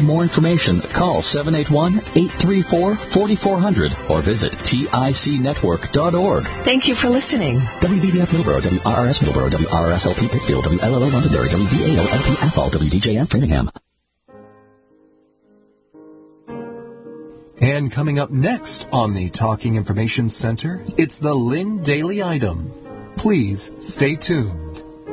need more information, call 781-834-4400 or visit ticnetwork.org. Thank you for listening. WVBF Millboro, WRRS Millboro, WRSLP Pittsfield, WLLO Londonderry, WVAO LP Athol, WDJF Framingham. And coming up next on the Talking Information Center, it's the Lynn Daily Item. Please stay tuned.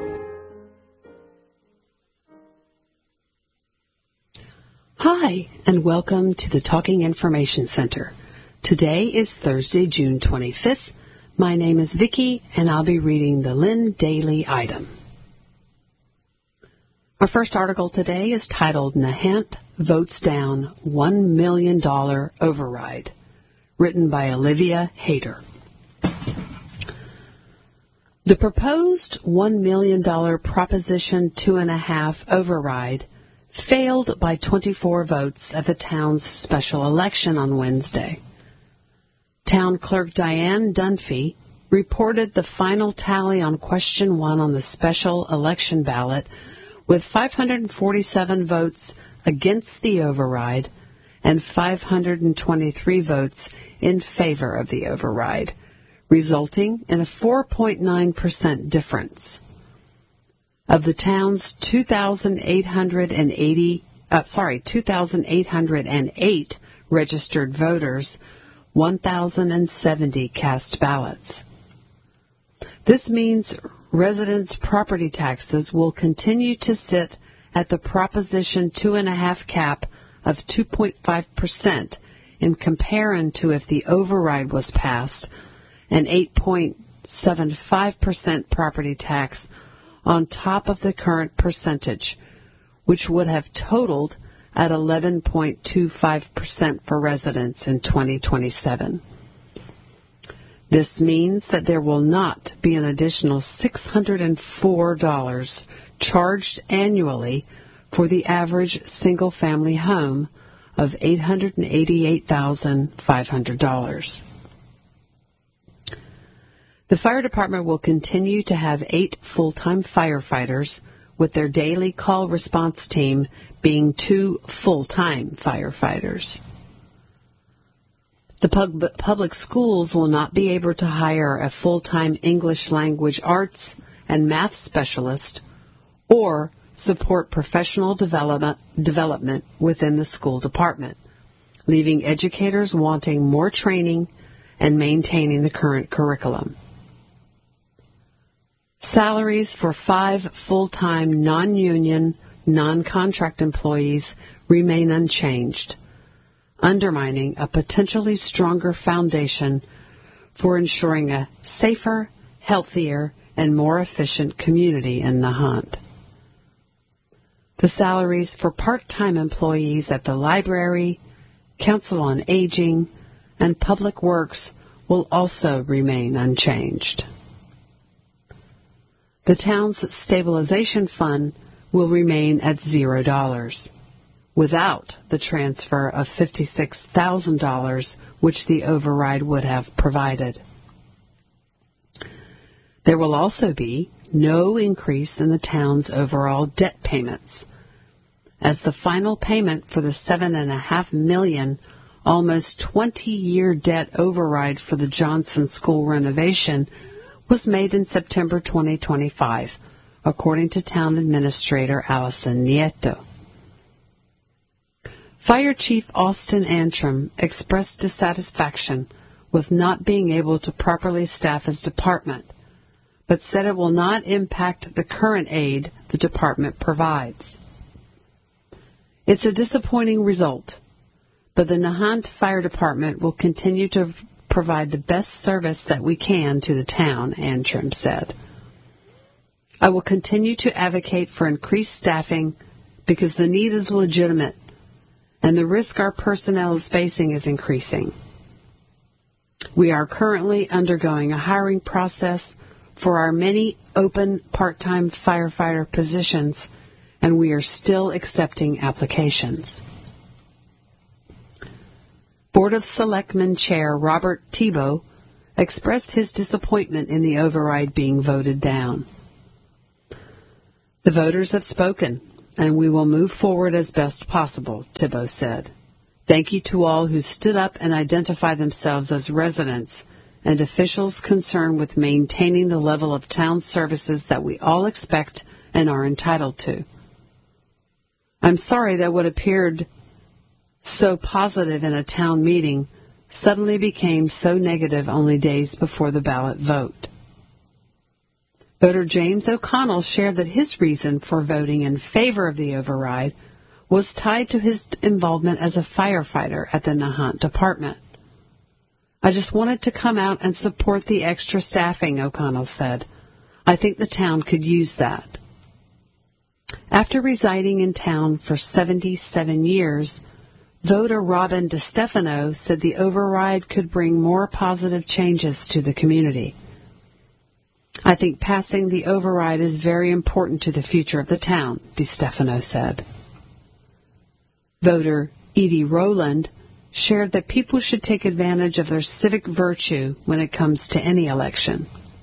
Hi, and welcome to the Talking Information Center. Today is Thursday, June 25th. My name is Vicki, and I'll be reading the Lynn Daily Item. Our first article today is titled, Nahant Votes Down $1 Million Override, written by Olivia Hayter. The proposed $1 million Proposition 2.5 override failed by 24 votes at the town's special election on Wednesday. Town Clerk Diane Dunphy reported the final tally on Question 1 on the special election ballot with 547 votes against the override and 523 votes in favor of the override, resulting in a 4.9% difference. Of the town's 2,808 registered voters, 1,070 cast ballots. This means residents' property taxes will continue to sit at the Proposition 2.5 cap of 2.5% in comparison to if the override was passed, an 8.75% property tax on top of the current percentage, which would have totaled at 11.25% for residents in 2027. This means that there will not be an additional $604 charged annually for the average single-family home of $888,500. The fire department will continue to have 8 full-time firefighters, with their daily call response team being 2 full-time firefighters. The public schools will not be able to hire a full-time English language arts and math specialist or support professional development within the school department, leaving educators wanting more training and maintaining the current curriculum. Salaries for 5 full-time non-union, non-contract employees remain unchanged, undermining a potentially stronger foundation for ensuring a safer, healthier, and more efficient community in Nahant. The salaries for part-time employees at the library, Council on Aging, and Public Works will also remain unchanged. The town's stabilization fund will remain at $0, without the transfer of $56,000 which the override would have provided. There will also be no increase in the town's overall debt payments, as the final payment for the $7.5 million, almost 20-year debt override for the Johnson School renovation was made in September 2025, according to Town Administrator Allison Nieto. Fire Chief Austin Antrim expressed dissatisfaction with not being able to properly staff his department, but said it will not impact the current aid the department provides. It's a disappointing result, but the Nahant Fire Department will continue to provide the best service that we can to the town, Antrim said. I will continue to advocate for increased staffing because the need is legitimate and the risk our personnel is facing is increasing. We are currently undergoing a hiring process for our many open part-time firefighter positions, and we are still accepting applications. Board of Selectmen Chair Robert Thibault expressed his disappointment in the override being voted down. The voters have spoken, and we will move forward as best possible, Thibault said. Thank you to all who stood up and identified themselves as residents and officials concerned with maintaining the level of town services that we all expect and are entitled to. I'm sorry that what appeared so positive in a town meeting suddenly became so negative only days before the ballot vote. Voter James O'Connell shared that his reason for voting in favor of the override was tied to his involvement as a firefighter at the Nahant Department. I just wanted to come out and support the extra staffing, O'Connell said. I think the town could use that. After residing in town for 77 years, voter Robin DeStefano said the override could bring more positive changes to the community. I think passing the override is very important to the future of the town, DeStefano said. Voter Edie Rowland shared that people should take advantage of their civic virtue when it comes to any election.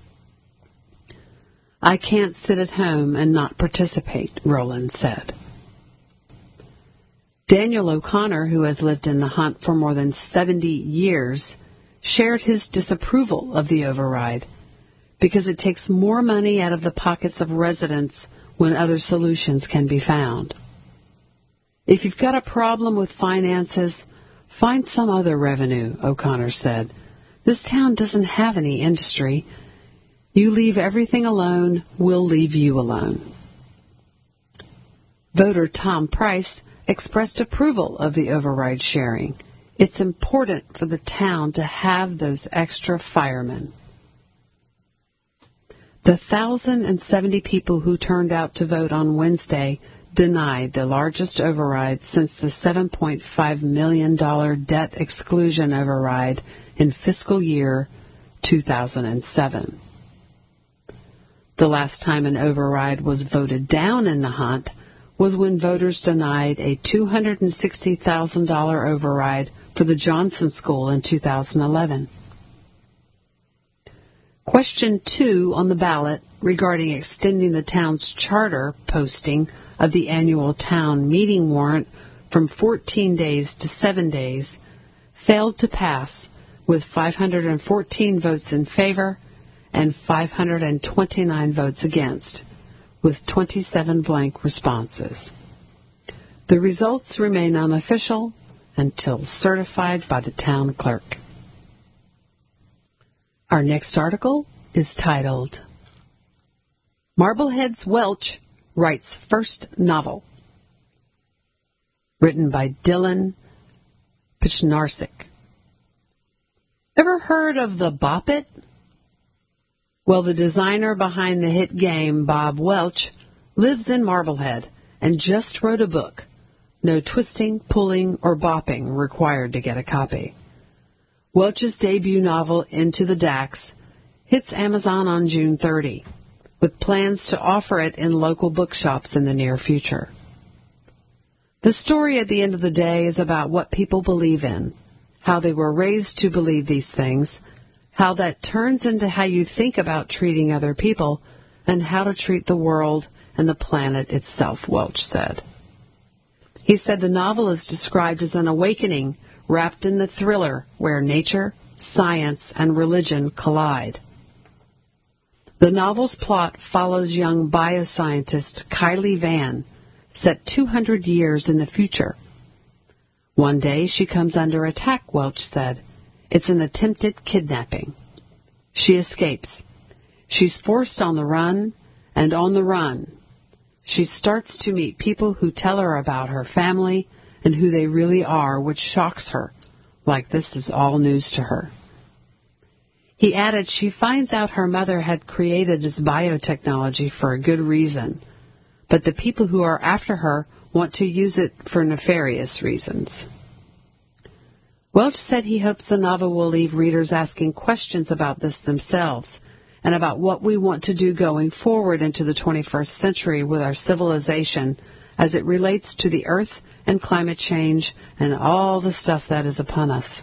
I can't sit at home and not participate, Rowland said. Daniel O'Connor, who has lived in Nahant for more than 70 years, shared his disapproval of the override because it takes more money out of the pockets of residents when other solutions can be found. If you've got a problem with finances, find some other revenue, O'Connor said. This town doesn't have any industry. You leave everything alone, we'll leave you alone. Voter Tom Price expressed approval of the override sharing. It's important for the town to have those extra firemen. The 1,070 people who turned out to vote on Wednesday denied the largest override since the $7.5 million debt exclusion override in fiscal year 2007. The last time an override was voted down in Nahant was when voters denied a $260,000 override for the Johnson School in 2011. Question 2 on the ballot regarding extending the town's charter posting of the annual town meeting warrant from 14 days to 7 days failed to pass with 514 votes in favor and 529 votes against, with 27 blank responses. The results remain unofficial until certified by the town clerk. Our next article is titled, Marblehead's Welch Writes First Novel, written by Dylan Pichnarczyk. Ever heard of the Bop It? Well, the designer behind the hit game, Bob Welch, lives in Marblehead and just wrote a book. No twisting, pulling, or bopping required to get a copy. Welch's debut novel, Into the Dax, hits Amazon on June 30, with plans to offer it in local bookshops in the near future. The story at the end of the day is about what people believe in, how they were raised to believe these things, how that turns into how you think about treating other people, and how to treat the world and the planet itself, Welch said. He said the novel is described as an awakening wrapped in the thriller where nature, science, and religion collide. The novel's plot follows young bioscientist Kylie Van, set 200 years in the future. One day she comes under attack, Welch said. It's an attempted kidnapping. She escapes. She's forced on the run, and on the run, she starts to meet people who tell her about her family and who they really are, which shocks her, like this is all news to her. He added she finds out her mother had created this biotechnology for a good reason, but the people who are after her want to use it for nefarious reasons. Welch said he hopes the novel will leave readers asking questions about this themselves and about what we want to do going forward into the 21st century with our civilization as it relates to the earth and climate change and all the stuff that is upon us.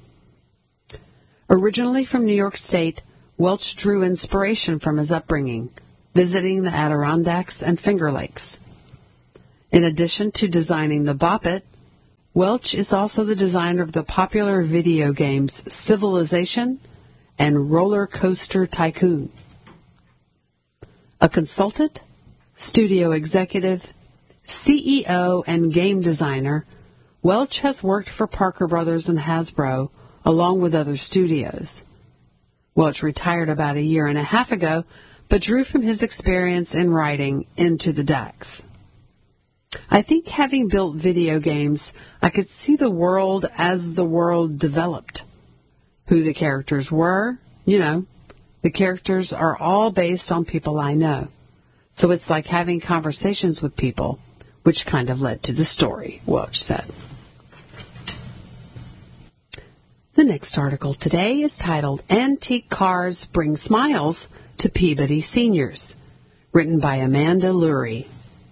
Originally from New York State, Welch drew inspiration from his upbringing, visiting the Adirondacks and Finger Lakes. In addition to designing the Bop It, Welch is also the designer of the popular video games Civilization and Roller Coaster Tycoon. A consultant, studio executive, CEO, and game designer, Welch has worked for Parker Brothers and Hasbro, along with other studios. Welch retired about a year and a half ago, but drew from his experience in writing Into the Decks. I think having built video games, I could see the world as the world developed. Who the characters were, the characters are all based on people I know. So it's like having conversations with people, which kind of led to the story, Welch said. The next article today is titled Antique Cars Bring Smiles to Peabody Seniors, written by Amanda Lurie.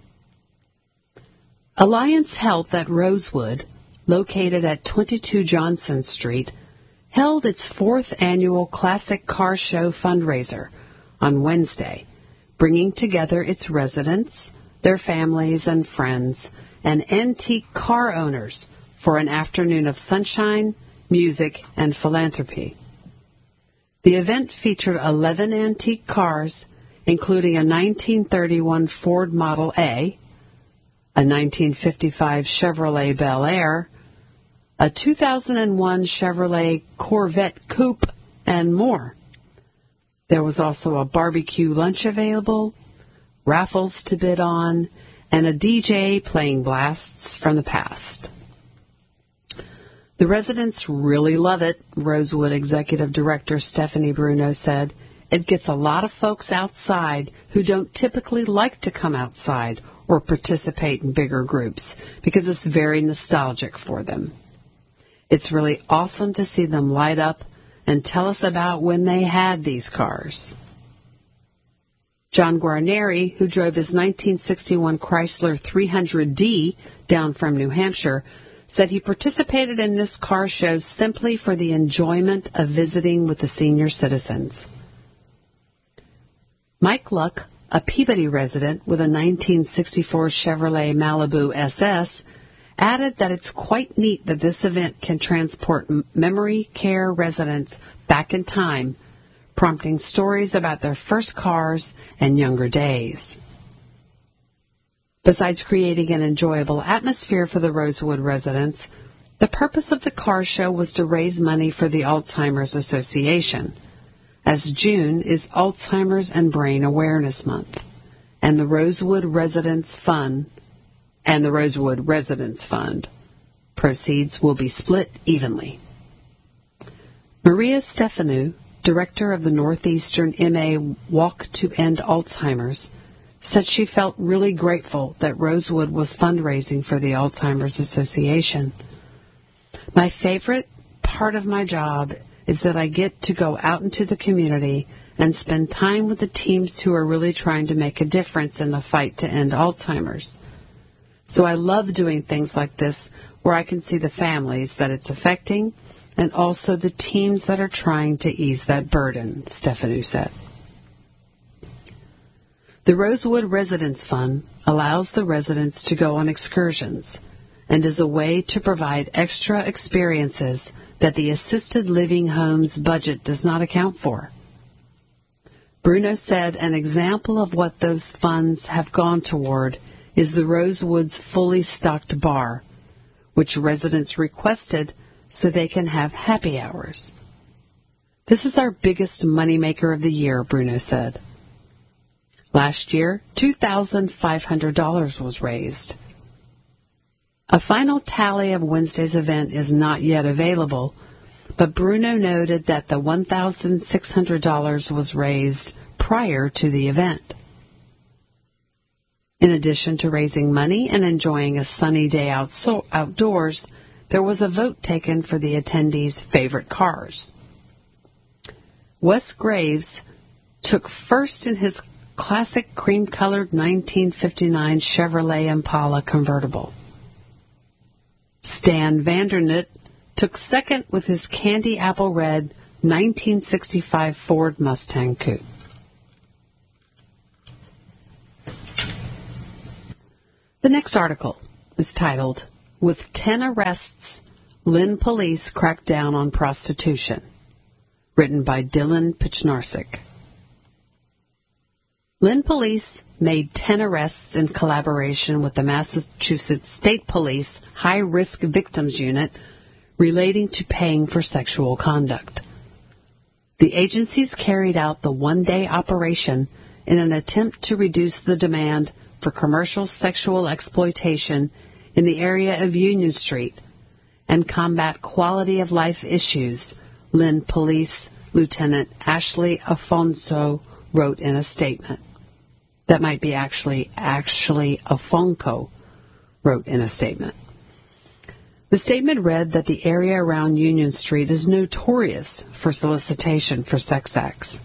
Alliance Health at Rosewood, located at 22 Johnson Street, held its 4th annual Classic Car Show fundraiser on Wednesday, bringing together its residents, their families and friends, and antique car owners for an afternoon of sunshine, music, and philanthropy. The event featured 11 antique cars, including a 1931 Ford Model A, a 1955 Chevrolet Bel Air, a 2001 Chevrolet Corvette Coupe, and more. There was also a barbecue lunch available, raffles to bid on, and a DJ playing blasts from the past. The residents really love it, Rosewood Executive Director Stephanie Bruno said. It gets a lot of folks outside who don't typically like to come outside or participate in bigger groups because it's very nostalgic for them. It's really awesome to see them light up and tell us about when they had these cars. John Guarneri, who drove his 1961 Chrysler 300D down from New Hampshire, said he participated in this car show simply for the enjoyment of visiting with the senior citizens. Mike Luck, a Peabody resident with a 1964 Chevrolet Malibu SS, added that it's quite neat that this event can transport memory care residents back in time, prompting stories about their first cars and younger days. Besides creating an enjoyable atmosphere for the Rosewood residents, the purpose of the car show was to raise money for the Alzheimer's Association, as June is Alzheimer's and Brain Awareness Month, and the Rosewood Residents Fund proceeds will be split evenly. Maria Stefanou, director of the Northeastern MA Walk to End Alzheimer's, said she felt really grateful that Rosewood was fundraising for the Alzheimer's Association. My favorite part of my job is that I get to go out into the community and spend time with the teams who are really trying to make a difference in the fight to end Alzheimer's. So I love doing things like this where I can see the families that it's affecting and also the teams that are trying to ease that burden, Stefanou said. The Rosewood Residents Fund allows the residents to go on excursions and is a way to provide extra experiences that the assisted living home's budget does not account for. Bruno said an example of what those funds have gone toward is the Rosewood's fully stocked bar, which residents requested so they can have happy hours. This is our biggest moneymaker of the year, Bruno said. Last year, $2,500 was raised. A final tally of Wednesday's event is not yet available, but Bruno noted that the $1,600 was raised prior to the event. In addition to raising money and enjoying a sunny day outdoors, there was a vote taken for the attendees' favorite cars. Wes Graves took first in his classic cream-colored 1959 Chevrolet Impala convertible. Stan Vandernoot took second with his candy apple red 1965 Ford Mustang Coupe. The next article is titled, With 10 Arrests, Lynn Police Crack Down on Prostitution, written by Dylan Pichnarczyk. Lynn Police made 10 arrests in collaboration with the Massachusetts State Police High Risk Victims Unit relating to paying for sexual conduct. The agencies carried out the one-day operation in an attempt to reduce the demand for commercial sexual exploitation in the area of Union Street and combat quality of life issues, Lynn Police Lieutenant Ashley Afonso wrote in a statement. That might be actually Afonso wrote in a statement. The statement read that the area around Union Street is notorious for solicitation for sex acts.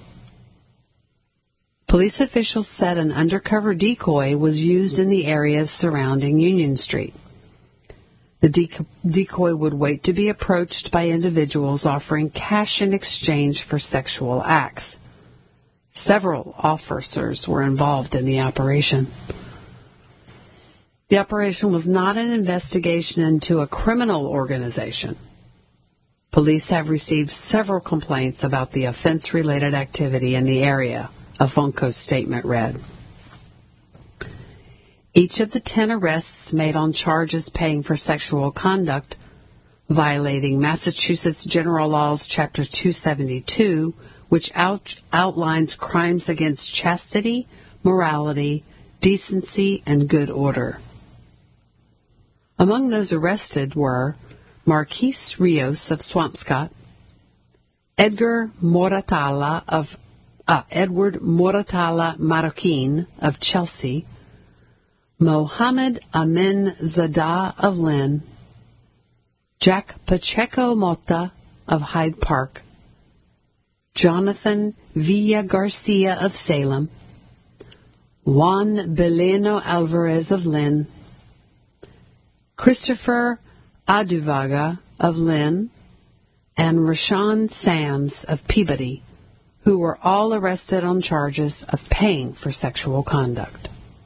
Police officials said an undercover decoy was used in the areas surrounding Union Street. The decoy would wait to be approached by individuals offering cash in exchange for sexual acts. Several officers were involved in the operation. The operation was not an investigation into a criminal organization. Police have received several complaints about the offense-related activity in the area, Afonso's statement read. Each of the 10 arrests made on charges paying for sexual conduct, violating Massachusetts General Laws Chapter 272, which outlines crimes against chastity, morality, decency, and good order. Among those arrested were Marquise Rios of Swampscott, Edward Moratala Marroquin of Chelsea, Mohammed Amin Zada of Lynn, Jack Pacheco Mota of Hyde Park, Jonathan Villa Garcia of Salem, Juan Beleno Alvarez of Lynn, Christopher Aduvaga of Lynn, and Rashawn Sands of Peabody, who were all arrested on charges of paying for sexual conduct.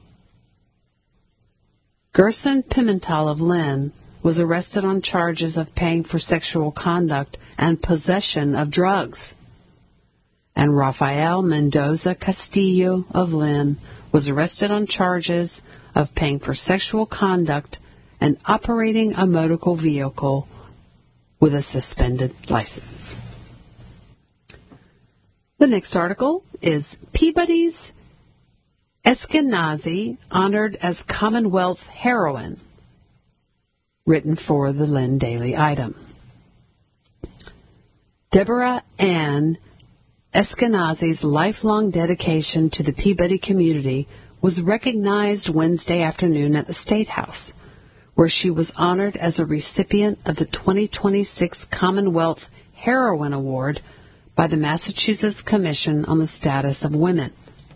Gerson Pimentel of Lynn was arrested on charges of paying for sexual conduct and possession of drugs. And Rafael Mendoza Castillo of Lynn was arrested on charges of paying for sexual conduct and operating a motor vehicle with a suspended license. The next article is Peabody's Eskenazi honored as Commonwealth heroine, written for the Lynn Daily Item. Deborah Ann Eskenazi's lifelong dedication to the Peabody community was recognized Wednesday afternoon at the State House, where she was honored as a recipient of the 2026 Commonwealth Heroine Award by the Massachusetts Commission on the Status of Women.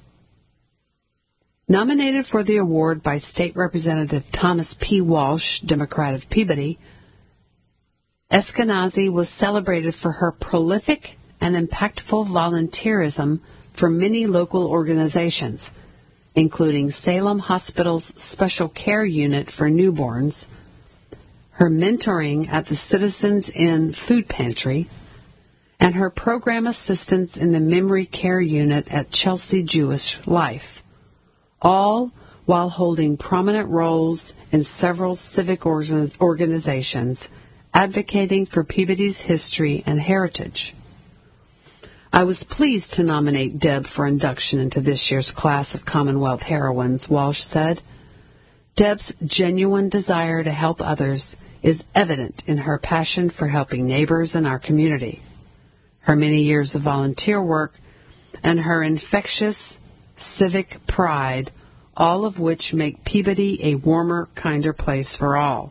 Nominated for the award by State Representative Thomas P. Walsh, Democrat of Peabody, Eskenazi was celebrated for her prolific and impactful volunteerism for many local organizations, including Salem Hospital's Special Care Unit for Newborns, her mentoring at the Citizens Inn Food Pantry, and her program assistance in the Memory Care Unit at Chelsea Jewish Life, all while holding prominent roles in several civic organizations advocating for Peabody's history and heritage. I was pleased to nominate Deb for induction into this year's class of Commonwealth heroines, Walsh said. Deb's genuine desire to help others is evident in her passion for helping neighbors in our community, her many years of volunteer work, and her infectious civic pride, all of which make Peabody a warmer, kinder place for all.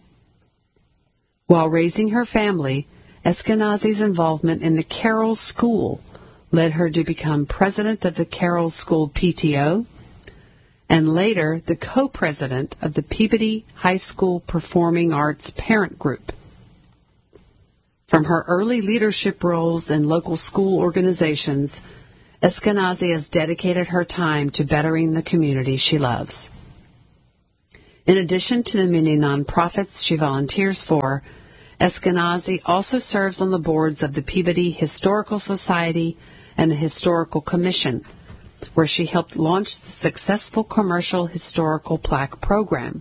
While raising her family, Eskenazi's involvement in the Carroll School led her to become president of the Carroll School PTO and later the co-president of the Peabody High School Performing Arts Parent Group. From her early leadership roles in local school organizations, Eskenazi has dedicated her time to bettering the community she loves. In addition to the many nonprofits she volunteers for, Eskenazi also serves on the boards of the Peabody Historical Society and the Historical Commission, where she helped launch the successful commercial historical plaque program.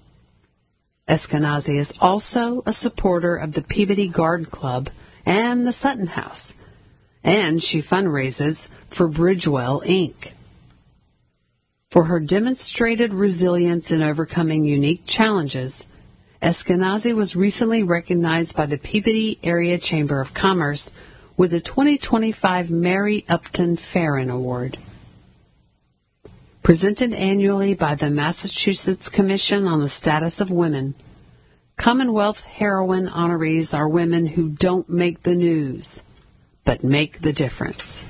Eskenazi is also a supporter of the Peabody Garden Club and the Sutton House, and she fundraises for Bridgewell, Inc. For her demonstrated resilience in overcoming unique challenges, Eskenazi was recently recognized by the Peabody Area Chamber of Commerce with the 2025 Mary Upton Farron Award. Presented annually by the Massachusetts Commission on the Status of Women, Commonwealth heroine honorees are women who don't make the news, but make the difference.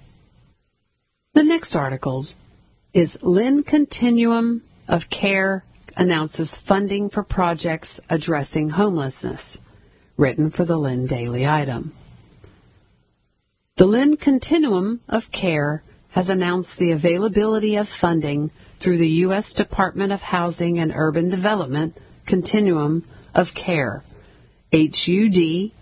The next article is Lynn Continuum of Care announces funding for projects addressing homelessness, written for the Lynn Daily Item. The Lynn Continuum of Care has announced the availability of funding through the U.S. Department of Housing and Urban Development Continuum of Care, HUD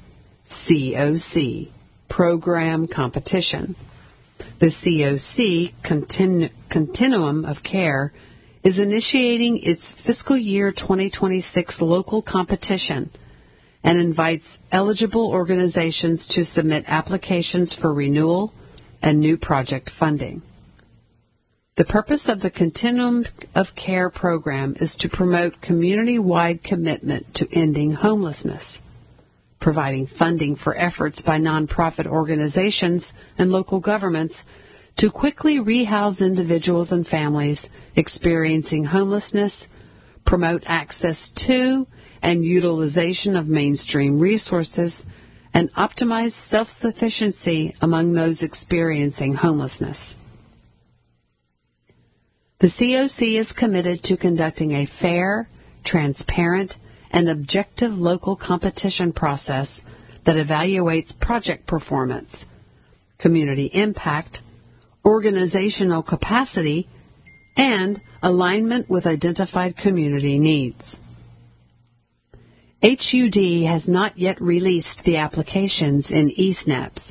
COC, program competition. The COC, Continuum of Care, is initiating its fiscal year 2026 local competition and invites eligible organizations to submit applications for renewal and new project funding. The purpose of the Continuum of Care program is to promote community-wide commitment to ending homelessness, providing funding for efforts by nonprofit organizations and local governments to quickly rehouse individuals and families experiencing homelessness, promote access to and utilization of mainstream resources, and optimize self-sufficiency among those experiencing homelessness. The COC is committed to conducting a fair, transparent, and objective local competition process that evaluates project performance, community impact, organizational capacity, and alignment with identified community needs. HUD has not yet released the applications in eSNAPs.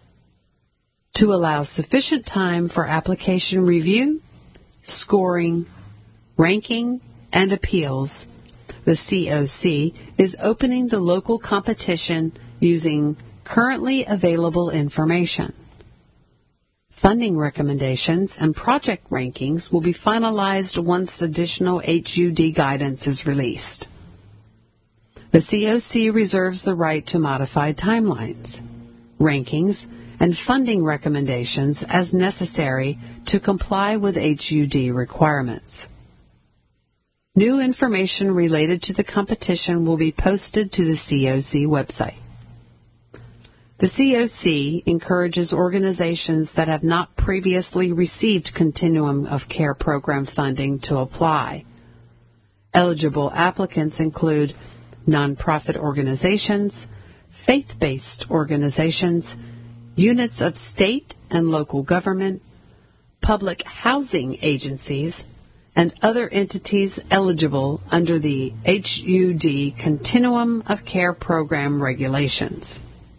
To allow sufficient time for application review, scoring, ranking, and appeals, the COC is opening the local competition using currently available information. Funding recommendations and project rankings will be finalized once additional HUD guidance is released. The COC reserves the right to modify timelines, rankings, and funding recommendations as necessary to comply with HUD requirements. New information related to the competition will be posted to the COC website. The COC encourages organizations that have not previously received Continuum of Care program funding to apply. Eligible applicants include nonprofit organizations, faith-based organizations, units of state and local government, public housing agencies, and other entities eligible under the HUD Continuum of Care program regulations.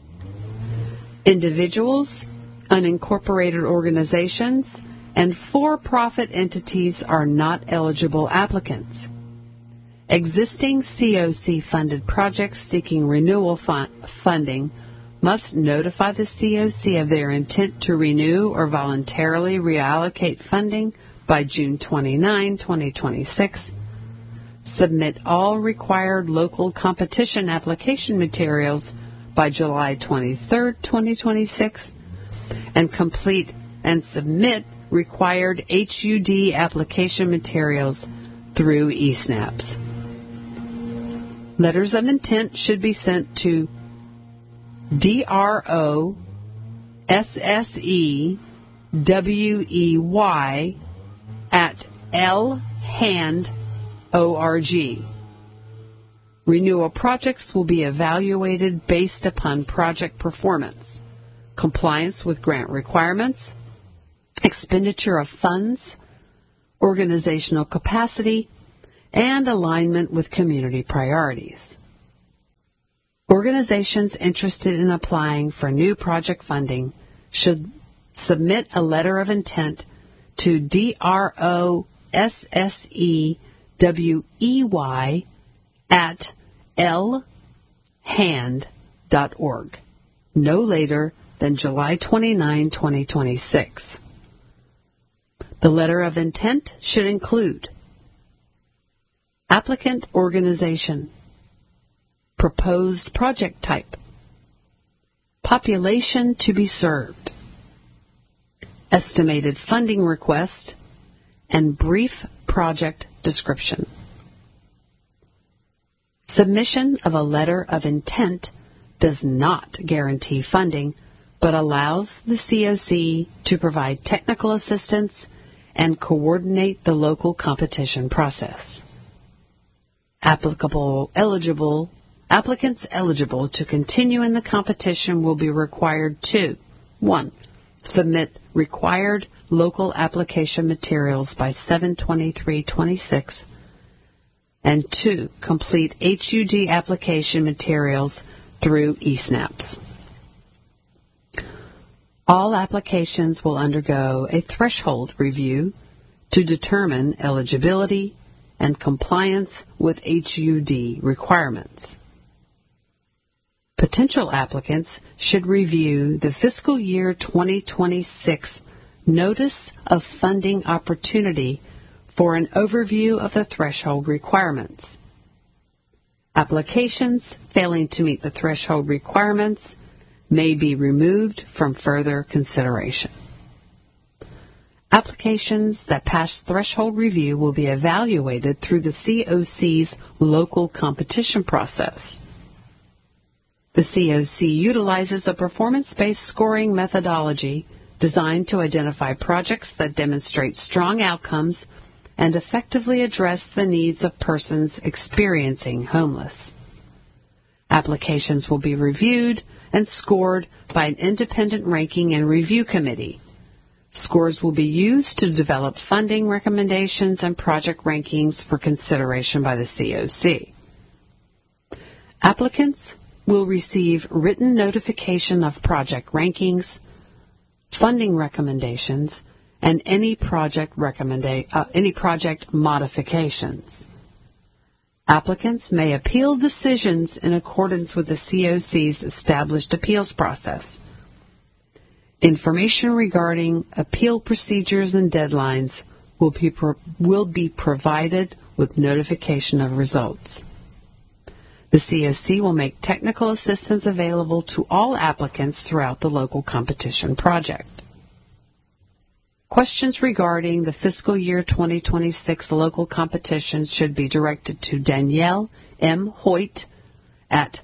Individuals, unincorporated organizations, and for-profit entities are not eligible applicants. Existing COC-funded projects seeking renewal funding must notify the COC of their intent to renew or voluntarily reallocate funding by June 29, 2026, submit all required local competition application materials by July 23, 2026, and complete and submit required HUD application materials through eSNAPs. Letters of intent should be sent to DROSSEWEY at lhand.org. Renewal projects will be evaluated based upon project performance, compliance with grant requirements, expenditure of funds, organizational capacity, and alignment with community priorities. Organizations interested in applying for new project funding should submit a letter of intent to DROSSEWY@lhand.org no later than July 29, 2026. The letter of intent should include applicant organization, proposed project type, population to be served, estimated funding request, and brief project description. Submission of a letter of intent does not guarantee funding, but allows the COC to provide technical assistance and coordinate the local competition process. Applicants eligible to continue in the competition will be required to 1. Submit required local application materials by 7/23/26, and 2. Complete HUD application materials through eSNAPS. All applications will undergo a threshold review to determine eligibility and compliance with HUD requirements. Potential applicants should review the fiscal year 2026 Notice of Funding Opportunity for an overview of the threshold requirements. Applications failing to meet the threshold requirements may be removed from further consideration. Applications that pass threshold review will be evaluated through the COC's local competition process. The COC utilizes a performance-based scoring methodology designed to identify projects that demonstrate strong outcomes and effectively address the needs of persons experiencing homelessness. Applications will be reviewed and scored by an independent ranking and review committee. Scores will be used to develop funding recommendations and project rankings for consideration by the COC. Applicants will receive written notification of project rankings, funding recommendations, and any project modifications. Applicants may appeal decisions in accordance with the COC's established appeals process. Information regarding appeal procedures and deadlines will be provided with notification of results. The COC will make technical assistance available to all applicants throughout the local competition project. Questions regarding the fiscal year 2026 local competitions should be directed to Danielle M. Hoyt at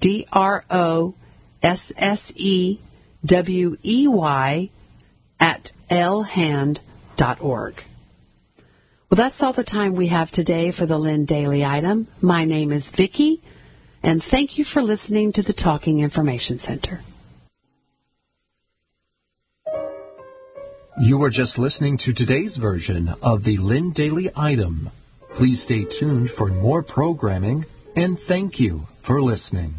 DROSSEWY@lhand.org. Well, that's all the time we have today for the Lynn Daily Item. My name is Vicki, and thank you for listening to the Talking Information Center. You were just listening to today's version of the Lynn Daily Item. Please stay tuned for more programming, and thank you for listening.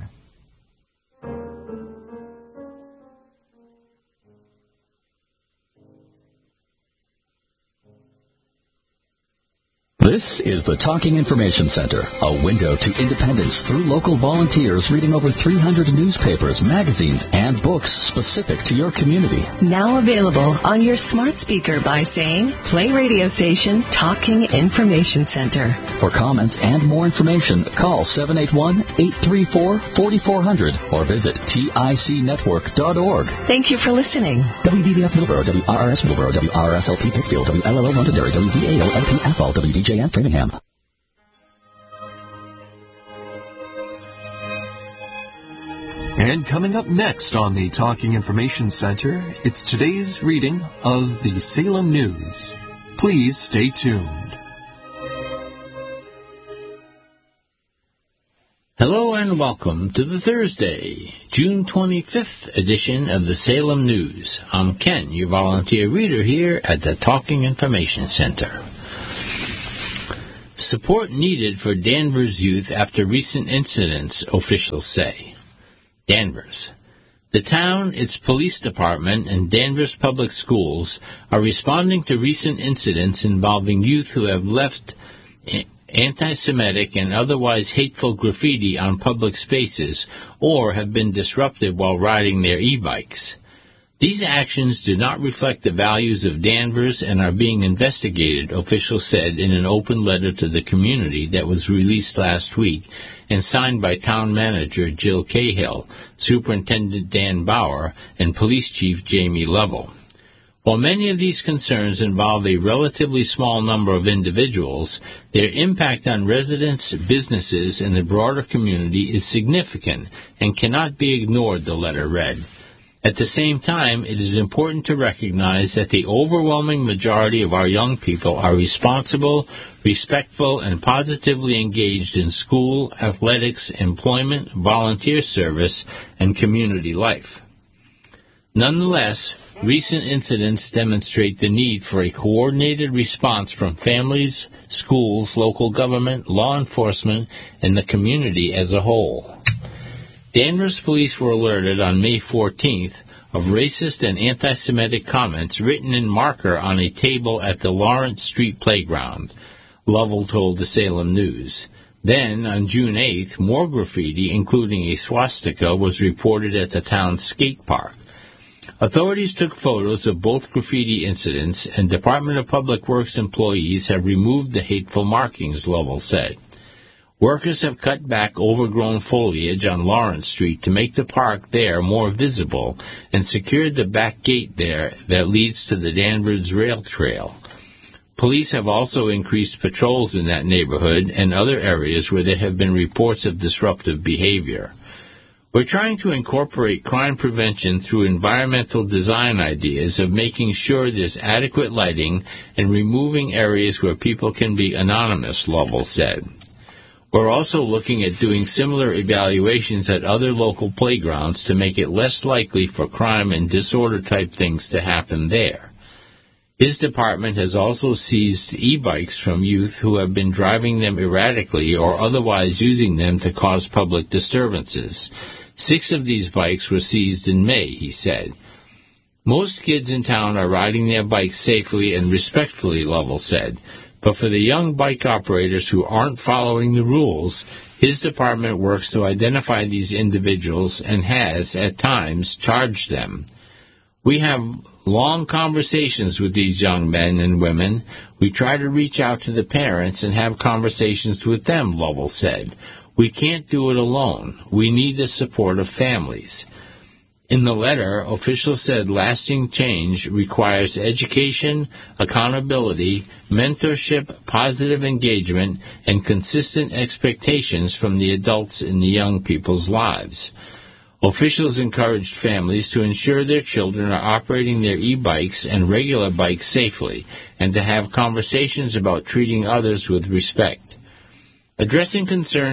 This is the Talking Information Center, a window to independence through local volunteers reading over 300 newspapers, magazines, and books specific to your community. Now available on your smart speaker by saying, play radio station Talking Information Center. For comments and more information, call 781-834-4400 or visit ticnetwork.org. Thank you for listening. WDBF Middleborough, WRRS Middleborough, WRSLP Pittsfield, WLLO Londonderry, WVAO-LP Athol, WDJN Framingham. And coming up next on the Talking Information Center, it's today's reading of the Salem News. Please stay tuned. Hello and welcome to the Thursday, June 25th edition of the Salem News. I'm Ken, your volunteer reader here at the Talking Information Center. Support needed for Danvers youth after recent incidents, officials say. Danvers. The town, its police department, and Danvers Public Schools are responding to recent incidents involving youth who have left anti-Semitic and otherwise hateful graffiti on public spaces or have been disruptive while riding their e-bikes. These actions do not reflect the values of Danvers and are being investigated, officials said in an open letter to the community that was released last week and signed by Town Manager Jill Cahill, Superintendent Dan Bauer, and Police Chief Jamie Lovell. While many of these concerns involve a relatively small number of individuals, their impact on residents, businesses, and the broader community is significant and cannot be ignored, the letter read. At the same time, it is important to recognize that the overwhelming majority of our young people are responsible, respectful, and positively engaged in school, athletics, employment, volunteer service, and community life. Nonetheless, recent incidents demonstrate the need for a coordinated response from families, schools, local government, law enforcement, and the community as a whole. Danvers police were alerted on May 14th of racist and anti-Semitic comments written in marker on a table at the Lawrence Street playground, Lovell told the Salem News. Then, on June 8th, more graffiti, including a swastika, was reported at the town's skate park. Authorities took photos of both graffiti incidents, and Department of Public Works employees have removed the hateful markings, Lovell said. Workers have cut back overgrown foliage on Lawrence Street to make the park there more visible and secured the back gate there that leads to the Danvers Rail Trail. Police have also increased patrols in that neighborhood and other areas where there have been reports of disruptive behavior. We're trying to incorporate crime prevention through environmental design ideas of making sure there's adequate lighting and removing areas where people can be anonymous, Lovell said. We're also looking at doing similar evaluations at other local playgrounds to make it less likely for crime and disorder-type things to happen there. His department has also seized e-bikes from youth who have been driving them erratically or otherwise using them to cause public disturbances. 6 of these bikes were seized in May, he said. Most kids in town are riding their bikes safely and respectfully, Lovell said. But for the young bike operators who aren't following the rules, his department works to identify these individuals and has, at times, charged them. We have long conversations with these young men and women. We try to reach out to the parents and have conversations with them, Lovell said. We can't do it alone. We need the support of families. In the letter, officials said lasting change requires education, accountability, mentorship, positive engagement, and consistent expectations from the adults in the young people's lives. Officials encouraged families to ensure their children are operating their e-bikes and regular bikes safely, and to have conversations about treating others with respect. Addressing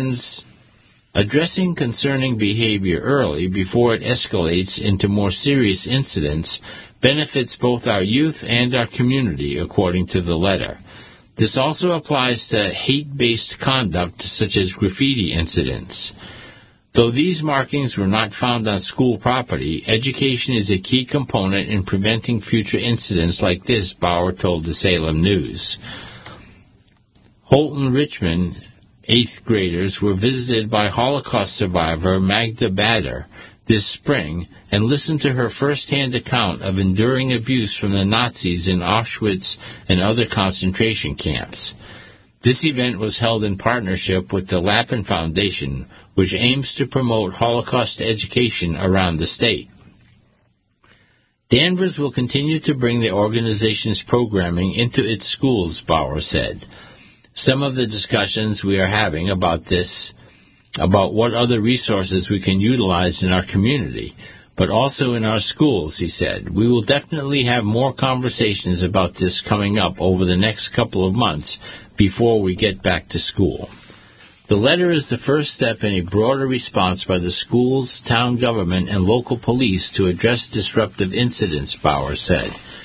concerning behavior early before it escalates into more serious incidents benefits both our youth and our community, according to the letter. This also applies to hate-based conduct such as graffiti incidents. Though these markings were not found on school property, education is a key component in preventing future incidents like this, Bauer told the Salem News. Holton Richmond 8th graders were visited by Holocaust survivor Magda Bader this spring and listened to her first-hand account of enduring abuse from the Nazis in Auschwitz and other concentration camps. This event was held in partnership with the Lapin Foundation, which aims to promote Holocaust education around the state. Danvers will continue to bring the organization's programming into its schools, Bauer said. Some of the discussions we are having about what other resources we can utilize in our community, but also in our schools, he said. We will definitely have more conversations about this coming up over the next couple of months before we get back to school. The letter is the first step in a broader response by the schools, town government, and local police to address disruptive incidents, Bauer said.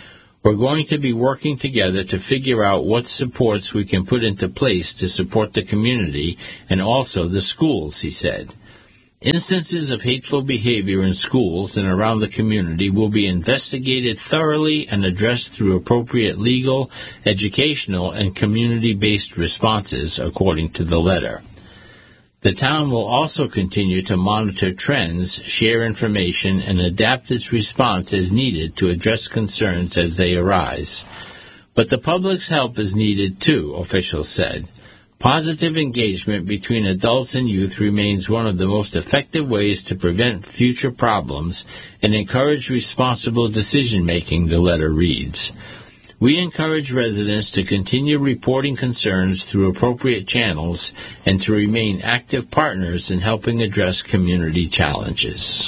We're going to be working together to figure out what supports we can put into place to support the community and also the schools, he said. Instances of hateful behavior in schools and around the community will be investigated thoroughly and addressed through appropriate legal, educational, and community-based responses, according to the letter. The town will also continue to monitor trends, share information, and adapt its response as needed to address concerns as they arise. But the public's help is needed too, officials said. Positive engagement between adults and youth remains one of the most effective ways to prevent future problems and encourage responsible decision-making, the letter reads. We encourage residents to continue reporting concerns through appropriate channels and to remain active partners in helping address community challenges.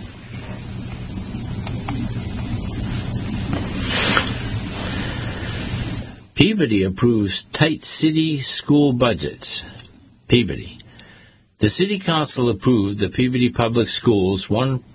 Peabody approves tight city school budgets. Peabody. The City Council approved the Peabody Public Schools'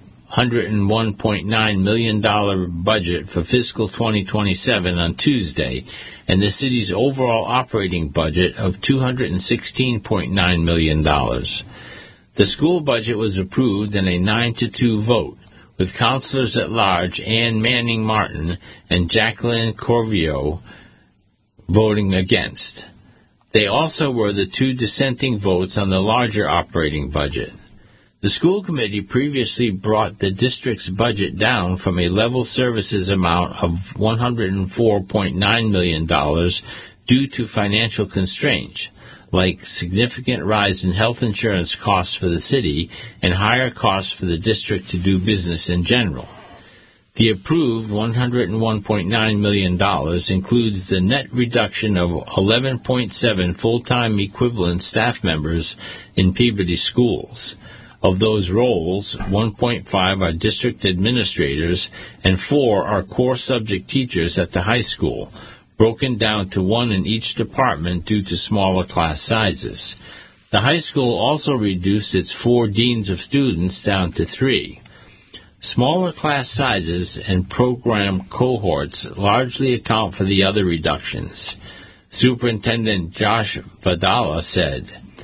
$101.9 million budget for fiscal 2027 on Tuesday, and the city's overall operating budget of $216.9 million. The school budget was approved in a 9-2 vote, with councilors at large Ann Manning Martin and Jacqueline Corvio voting against. They also were the two dissenting votes on the larger operating budget. The school committee previously brought the district's budget down from a level services amount of $104.9 million due to financial constraints, like significant rise in health insurance costs for the city and higher costs for the district to do business in general. The approved $101.9 million includes the net reduction of 11.7 full-time equivalent staff members in Peabody schools. Of those roles, 1.5 are district administrators and 4 are core subject teachers at the high school, broken down to 1 in each department due to smaller class sizes. The high school also reduced its 4 deans of students down to 3. Smaller class sizes and program cohorts largely account for the other reductions. Superintendent Josh Vidala said,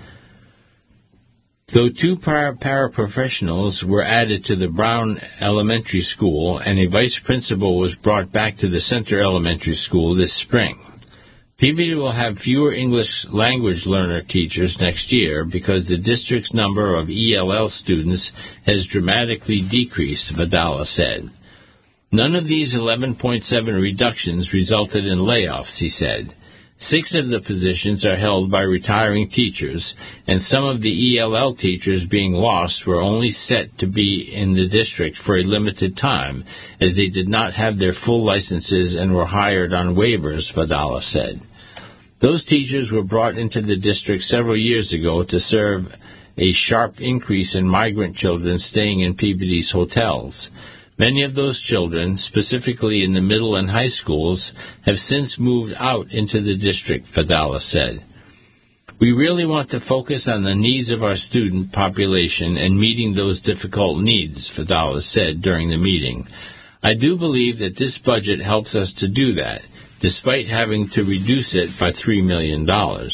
though 2 paraprofessionals were added to the Brown Elementary School and a vice principal was brought back to the Center Elementary School this spring. Peabody will have fewer English language learner teachers next year because the district's number of ELL students has dramatically decreased, Vidala said. None of these 11.7 reductions resulted in layoffs, he said. 6 of the positions are held by retiring teachers, and some of the ELL teachers being lost were only set to be in the district for a limited time, as they did not have their full licenses and were hired on waivers, Vidala said. Those teachers were brought into the district several years ago to serve a sharp increase in migrant children staying in Peabody's hotels. Many of those children, specifically in the middle and high schools, have since moved out into the district, Vidala said. We really want to focus on the needs of our student population and meeting those difficult needs, Vidala said during the meeting. I do believe that this budget helps us to do that, despite having to reduce it by $3 million.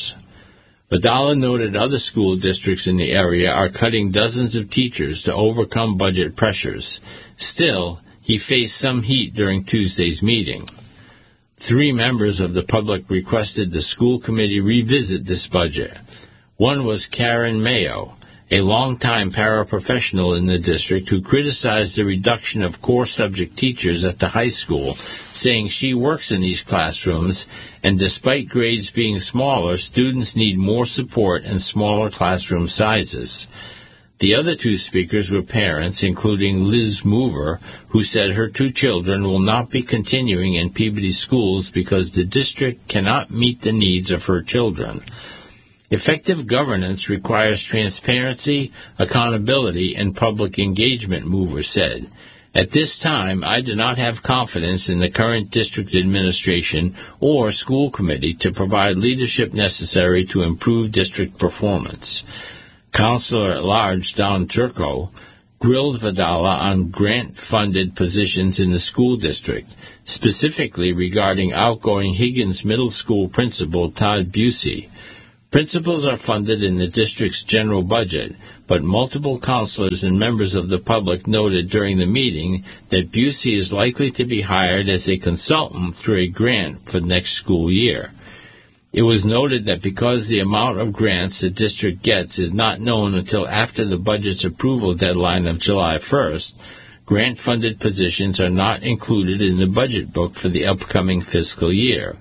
Vidala noted other school districts in the area are cutting dozens of teachers to overcome budget pressures. Still, he faced some heat during Tuesday's meeting. 3 members of the public requested the school committee revisit this budget. One was Karen Mayo, a longtime paraprofessional in the district who criticized the reduction of core subject teachers at the high school, saying she works in these classrooms, and despite grades being smaller, students need more support and smaller classroom sizes. The other 2 speakers were parents, including Liz Mover, who said her 2 children will not be continuing in Peabody schools because the district cannot meet the needs of her children. Effective governance requires transparency, accountability, and public engagement, Mover said. At this time, I do not have confidence in the current district administration or school committee to provide leadership necessary to improve district performance. Counselor at Large Don Turco grilled Vidala on grant-funded positions in the school district, specifically regarding outgoing Higgins Middle School principal Todd Busey. Principals are funded in the district's general budget, but multiple counselors and members of the public noted during the meeting that Busey is likely to be hired as a consultant through a grant for next school year. It was noted that because the amount of grants the district gets is not known until after the budget's approval deadline of July 1st, grant-funded positions are not included in the budget book for the upcoming fiscal year.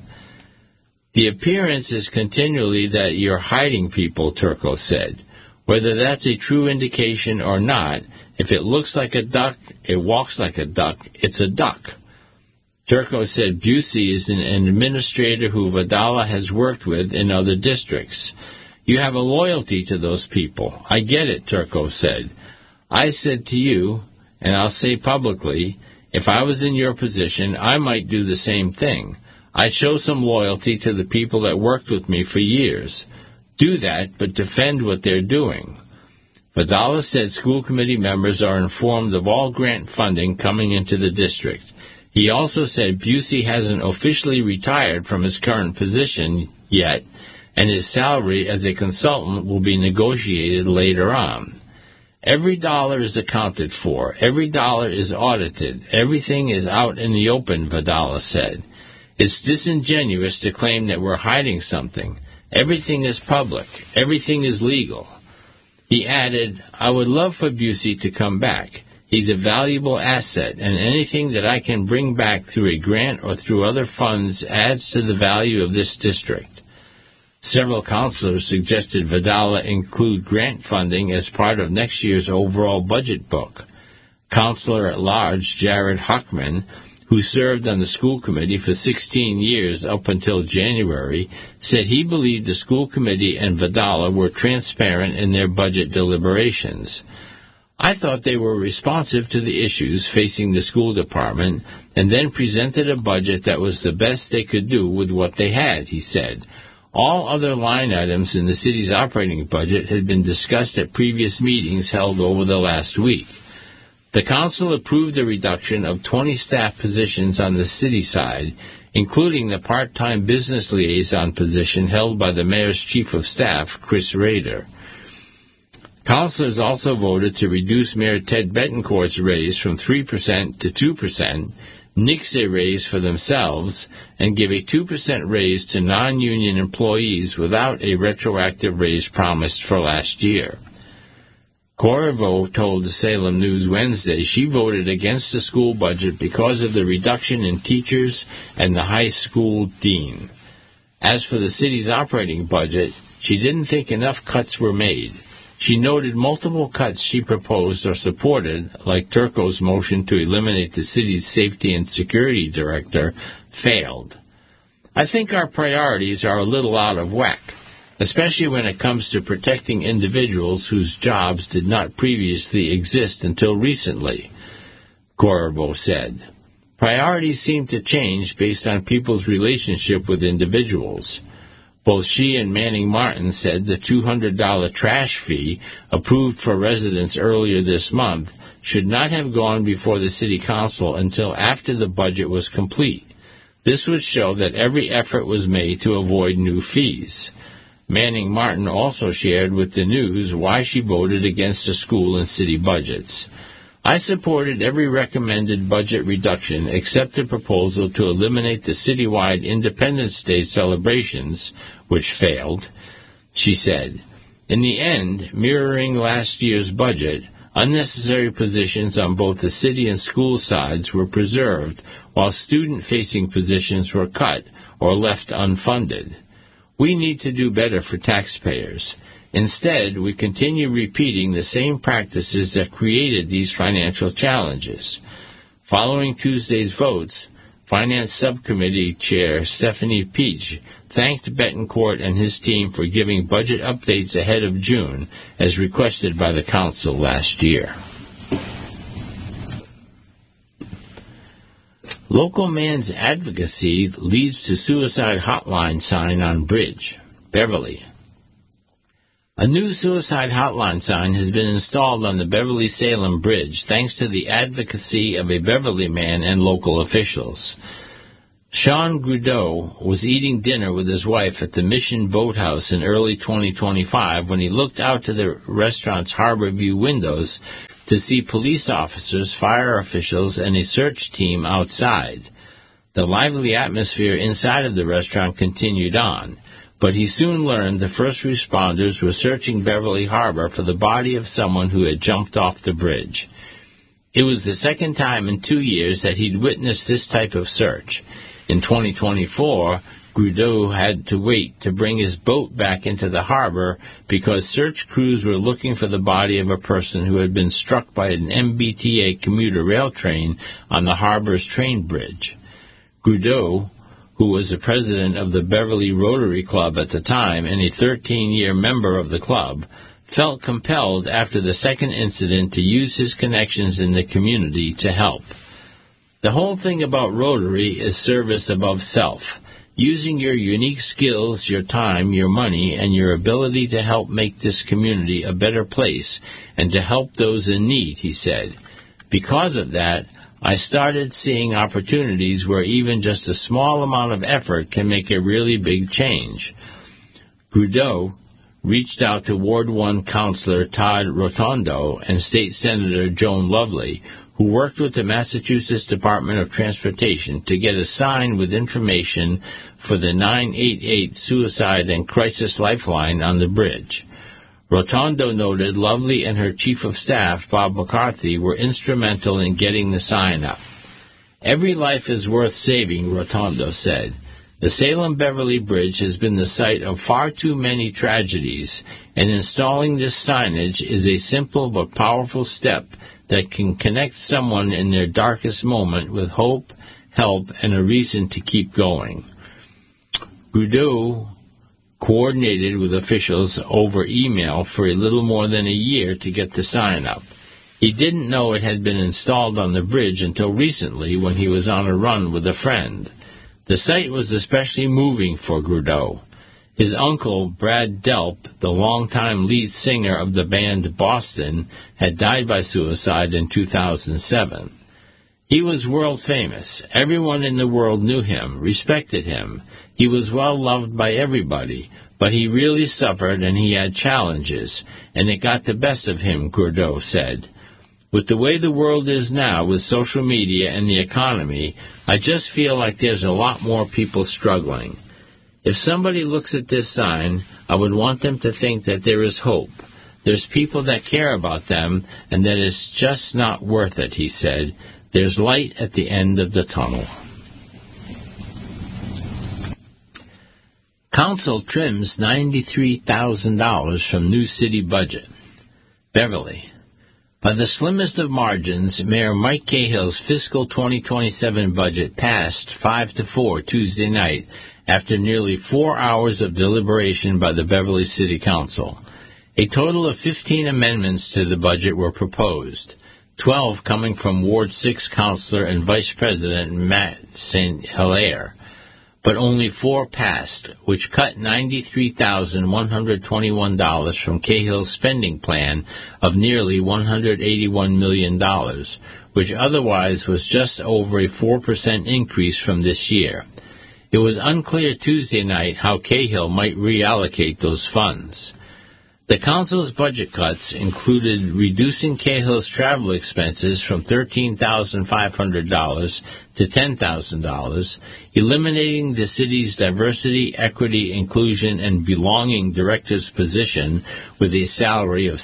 The appearance is continually that you're hiding people, Turco said. Whether that's a true indication or not, if it looks like a duck, it walks like a duck, it's a duck. Turco said Busey is an administrator who Vidala has worked with in other districts. You have a loyalty to those people. I get it, Turco said. I said to you, and I'll say publicly, if I was in your position, I might do the same thing. I'd show some loyalty to the people that worked with me for years. Do that, but defend what they're doing. Vidala said school committee members are informed of all grant funding coming into the district. He also said Busey hasn't officially retired from his current position yet, and his salary as a consultant will be negotiated later on. Every dollar is accounted for. Every dollar is audited. Everything is out in the open, Vidala said. It's disingenuous to claim that we're hiding something. Everything is public. Everything is legal. He added, I would love for Busey to come back. He's a valuable asset, and anything that I can bring back through a grant or through other funds adds to the value of this district. Several counselors suggested Vidala include grant funding as part of next year's overall budget book. Counselor at large Jared Huckman, who served on the school committee for 16 years up until January, said he believed the school committee and Vidala were transparent in their budget deliberations. I thought they were responsive to the issues facing the school department and then presented a budget that was the best they could do with what they had, he said. All other line items in the city's operating budget had been discussed at previous meetings held over the last week. The council approved the reduction of 20 staff positions on the city side, including the part-time business liaison position held by the mayor's chief of staff, Chris Rader. Councilors also voted to reduce Mayor Ted Betancourt's raise from 3% to 2%, nix a raise for themselves, and give a 2% raise to non-union employees without a retroactive raise promised for last year. Corriveau told the Salem News Wednesday she voted against the school budget because of the reduction in teachers and the high school dean. As for the city's operating budget, she didn't think enough cuts were made. She noted multiple cuts she proposed or supported, like Turco's motion to eliminate the city's safety and security director, failed. I think our priorities are a little out of whack, especially when it comes to protecting individuals whose jobs did not previously exist until recently, Corriveau said. Priorities seem to change based on people's relationship with individuals. Both she and Manning Martin said the $200 trash fee approved for residents earlier this month should not have gone before the city council until after the budget was complete. This would show that every effort was made to avoid new fees. Manning Martin also shared with the news why she voted against the school and city budgets. I supported every recommended budget reduction except the proposal to eliminate the citywide Independence Day celebrations, which failed, she said. In the end, mirroring last year's budget, unnecessary positions on both the city and school sides were preserved, while student-facing positions were cut or left unfunded. We need to do better for taxpayers. Instead, we continue repeating the same practices that created these financial challenges. Following Tuesday's votes, Finance Subcommittee Chair Stephanie Peach thanked Betancourt and his team for giving budget updates ahead of June, as requested by the council last year. Local man's advocacy leads to suicide hotline sign on bridge. Beverly. A new suicide hotline sign has been installed on the Beverly-Salem Bridge thanks to the advocacy of a Beverly man and local officials. Sean Grudeau was eating dinner with his wife at the Mission Boathouse in early 2025 when he looked out to the restaurant's harbor view windows to see police officers, fire officials, and a search team outside. The lively atmosphere inside of the restaurant continued on, but he soon learned the first responders were searching Beverly Harbor for the body of someone who had jumped off the bridge. It was the second time in 2 years that he'd witnessed this type of search. In 2024, Grudeau had to wait to bring his boat back into the harbor because search crews were looking for the body of a person who had been struck by an MBTA commuter rail train on the harbor's train bridge. Grudeau, who was the president of the Beverly Rotary Club at the time and a 13-year member of the club, felt compelled after the second incident to use his connections in the community to help. The whole thing about Rotary is service above self, using your unique skills, your time, your money, and your ability to help make this community a better place and to help those in need, he said. Because of that, I started seeing opportunities where even just a small amount of effort can make a really big change. Grudeau reached out to Ward 1 Councilor Todd Rotondo and State Senator Joan Lovely, who worked with the Massachusetts Department of Transportation to get a sign with information for the 988 Suicide and Crisis Lifeline on the bridge. Rotondo noted Lovely and her Chief of Staff, Bob McCarthy, were instrumental in getting the sign up. Every life is worth saving, Rotondo said. The Salem-Beverly Bridge has been the site of far too many tragedies, and installing this signage is a simple but powerful step that can connect someone in their darkest moment with hope, help, and a reason to keep going. Grudeau coordinated with officials over email for a little more than a year to get the sign up. He didn't know it had been installed on the bridge until recently when he was on a run with a friend. The sight was especially moving for Grudeau. His uncle, Brad Delp, the longtime lead singer of the band Boston, had died by suicide in 2007. He was world famous. Everyone in the world knew him, respected him. He was well loved by everybody, but he really suffered and he had challenges, and it got the best of him, Grudeau said. With the way the world is now, with social media and the economy, I just feel like there's a lot more people struggling. If somebody looks at this sign, I would want them to think that there is hope. There's people that care about them, and that it's just not worth it, he said. There's light at the end of the tunnel. Council trims $93,000 from new city budget. Beverly. By the slimmest of margins, Mayor Mike Cahill's fiscal 2027 budget passed 5-4 Tuesday night after nearly 4 hours of deliberation by the Beverly City Council. A total of 15 amendments to the budget were proposed, 12 coming from Ward 6 Councilor and Vice President Matt St. Hilaire. But only 4 passed, which cut $93,121 from Cahill's spending plan of nearly $181 million, which otherwise was just over a 4% increase from this year. It was unclear Tuesday night how Cahill might reallocate those funds. The council's budget cuts included reducing Cahill's travel expenses from $13,500 to $10,000, eliminating the city's Diversity, Equity, Inclusion, and Belonging Director's position with a salary of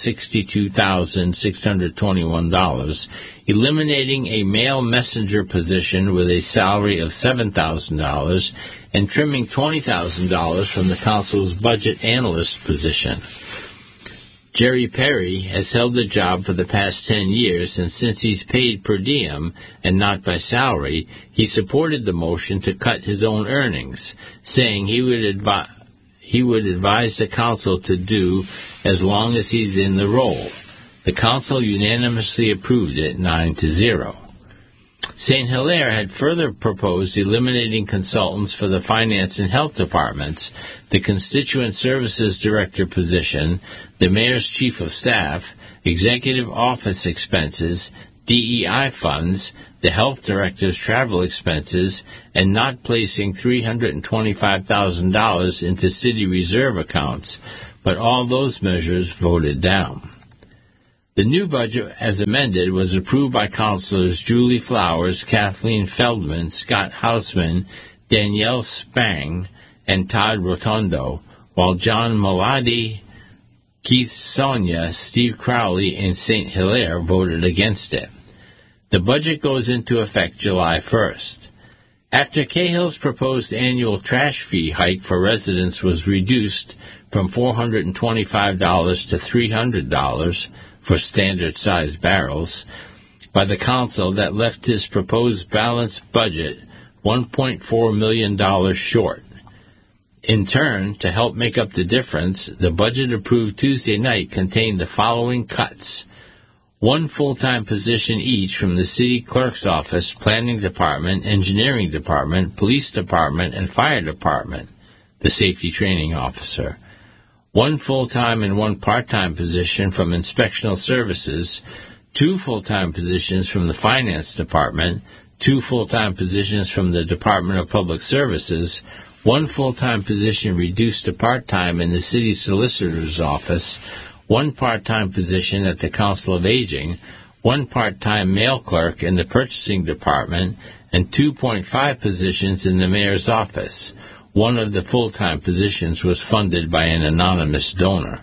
$62,621, eliminating a mail messenger position with a salary of $7,000, and trimming $20,000 from the council's budget analyst position. Jerry Perry has held the job for the past 10 years, and since he's paid per diem and not by salary, he supported the motion to cut his own earnings, saying he would advise the council to do as long as he's in the role. The council unanimously approved it 9-0. St. Hilaire had further proposed eliminating consultants for the finance and health departments, the constituent services director position, the mayor's chief of staff, executive office expenses, DEI funds, the health director's travel expenses, and not placing $325,000 into city reserve accounts, but all those measures voted down. The new budget, as amended, was approved by Councilors Julie Flowers, Kathleen Feldman, Scott Hausman, Danielle Spang, and Todd Rotondo, while John Maladi, Keith Sonia, Steve Crowley, and St. Hilaire voted against it. The budget goes into effect July 1st. After Cahill's proposed annual trash fee hike for residents was reduced from $425 to $300 for standard-sized barrels by the council, that left his proposed balanced budget $1.4 million short. In turn, to help make up the difference, the budget approved Tuesday night contained the following cuts: one full-time position each from the city clerk's office, planning department, engineering department, police department, and fire department, the safety training officer; one full-time and one part-time position from inspectional services, two full-time positions from the finance department, two full-time positions from the Department of Public Services, one full-time position reduced to part-time in the city solicitor's office, one part-time position at the Council of Aging, one part-time mail clerk in the purchasing department, and 2.5 positions in the mayor's office. One of the full-time positions was funded by an anonymous donor.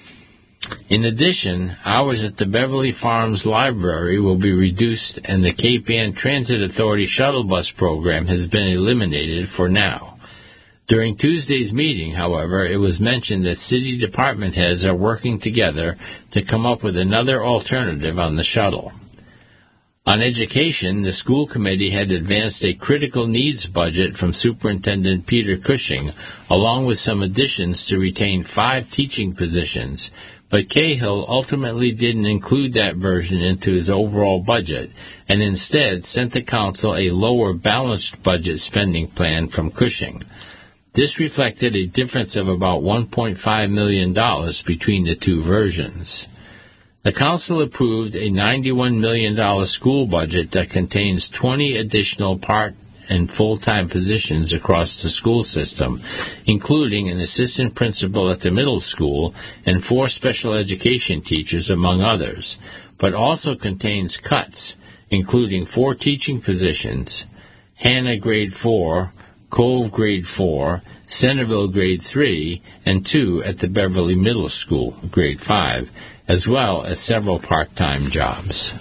In addition, hours at the Beverly Farms Library will be reduced, and the Cape Ann Transit Authority shuttle bus program has been eliminated for now. During Tuesday's meeting, however, it was mentioned that city department heads are working together to come up with another alternative on the shuttle. On education, the school committee had advanced a critical needs budget from Superintendent Peter Cushing, along with some additions to retain 5 teaching positions, but Cahill ultimately didn't include that version into his overall budget, and instead sent the council a lower balanced budget spending plan from Cushing. This reflected a difference of about $1.5 million between the two versions. The council approved a $91 million school budget that contains 20 additional part- and full-time positions across the school system, including an assistant principal at the middle school and 4 special education teachers, among others, but also contains cuts, including 4 teaching positions: Hannah Grade 4, Cove Grade 4, Centerville Grade 3, and 2 at the Beverly Middle School, Grade 5, as well as several part-time jobs.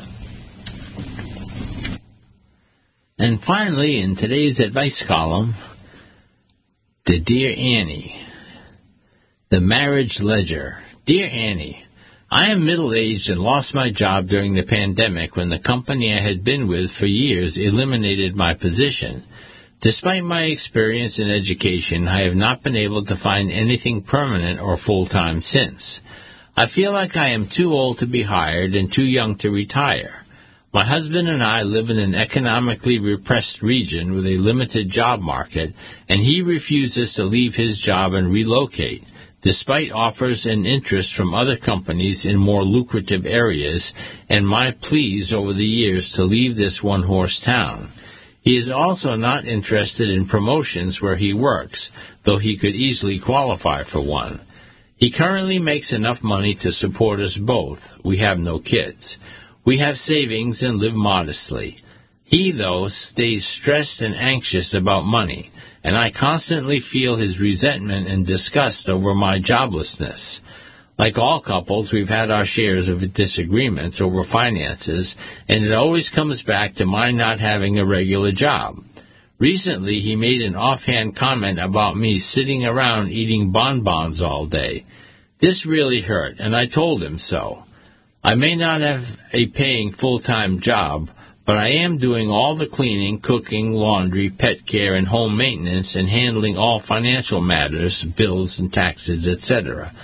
And finally, in today's advice column, the Dear Annie, the Marriage Ledger. Dear Annie, I am middle-aged and lost my job during the pandemic when the company I had been with for years eliminated my position. Despite my experience in education, I have not been able to find anything permanent or full-time since. I feel like I am too old to be hired and too young to retire. My husband and I live in an economically repressed region with a limited job market, and he refuses to leave his job and relocate, despite offers and interest from other companies in more lucrative areas and my pleas over the years to leave this one-horse town. He is also not interested in promotions where he works, though he could easily qualify for one. He currently makes enough money to support us both. We have no kids. We have savings and live modestly. He, though, stays stressed and anxious about money, and I constantly feel his resentment and disgust over my joblessness. Like all couples, we've had our shares of disagreements over finances, and it always comes back to my not having a regular job. Recently, he made an offhand comment about me sitting around eating bonbons all day. This really hurt, and I told him so. I may not have a paying full-time job, but I am doing all the cleaning, cooking, laundry, pet care, and home maintenance, and handling all financial matters, bills and taxes, etc.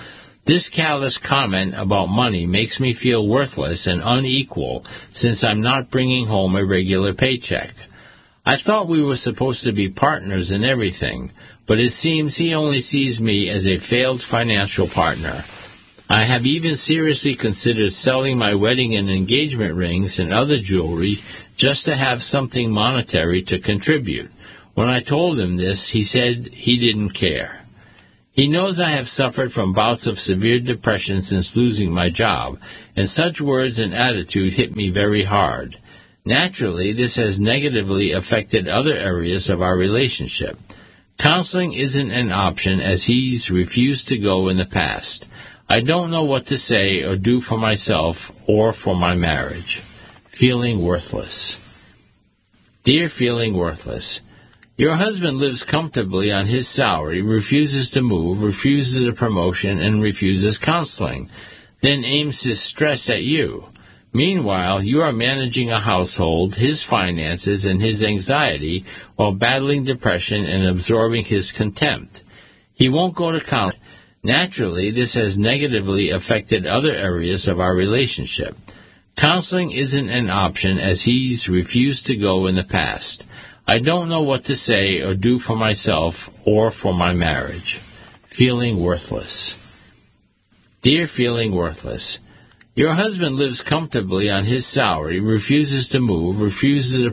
This callous comment about money makes me feel worthless and unequal since I'm not bringing home a regular paycheck. I thought we were supposed to be partners in everything, but it seems he only sees me as a failed financial partner. I have even seriously considered selling my wedding and engagement rings and other jewelry just to have something monetary to contribute. When I told him this, he said he didn't care. He knows I have suffered from bouts of severe depression since losing my job, and such words and attitude hit me very hard. Naturally, this has negatively affected other areas of our relationship. Counseling isn't an option as he's refused to go in the past. I don't know what to say or do for myself or for my marriage. Feeling worthless. Dear Feeling Worthless, your husband lives comfortably on his salary, refuses to move, refuses a promotion, and refuses counseling, then aims his stress at you. Meanwhile, you are managing a household, his finances, and his anxiety while battling depression and absorbing his contempt. He won't go to counseling. Naturally, this has negatively affected other areas of our relationship. Counseling isn't an option as he's refused to go in the past. I don't know what to say or do for myself or for my marriage. Feeling worthless. Dear Feeling Worthless, your husband lives comfortably on his salary, refuses to move, refuses a